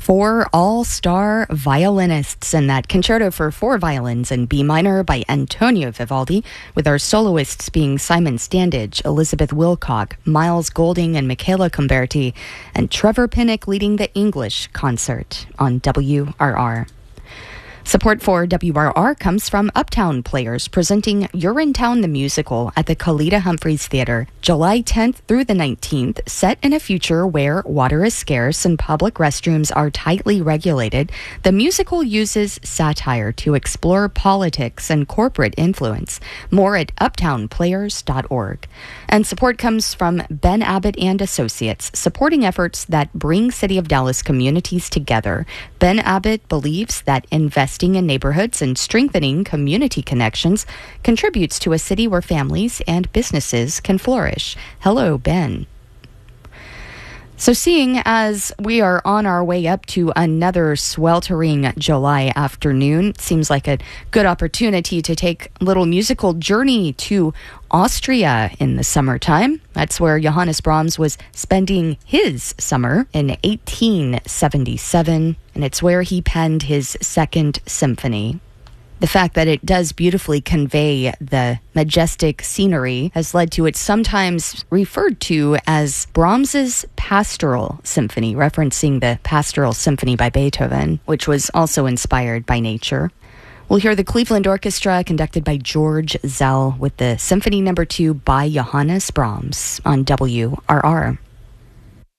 Four all-star violinists in that concerto for four violins in B minor by Antonio Vivaldi, with our soloists being Simon Standage, Elizabeth Wilcock, Miles Golding, and Michaela Comberti, and Trevor Pinnock leading the English concert on WRR. Support for WRR comes from Uptown Players, presenting You're in Town the Musical at the Kalita Humphreys Theater, July 10th through the 19th. Set in a future where water is scarce and public restrooms are tightly regulated, the musical uses satire to explore politics and corporate influence. More at uptownplayers.org. And support comes from Ben Abbott and Associates, supporting efforts that bring City of Dallas communities together. Ben Abbott believes that investing in neighborhoods and strengthening community connections contributes to a city where families and businesses can flourish. Hello, Ben. So seeing as we are on our way up to another sweltering July afternoon, it seems like a good opportunity to take a little musical journey to Austria in the summertime. That's where Johannes Brahms was spending his summer in 1877, and it's where he penned his Second Symphony. The fact that it does beautifully convey the majestic scenery has led to it sometimes referred to as Brahms's Pastoral Symphony, referencing the Pastoral Symphony by Beethoven, which was also inspired by nature. We'll hear the Cleveland Orchestra conducted by George Zell with the Symphony No. 2 by Johannes Brahms on WRR.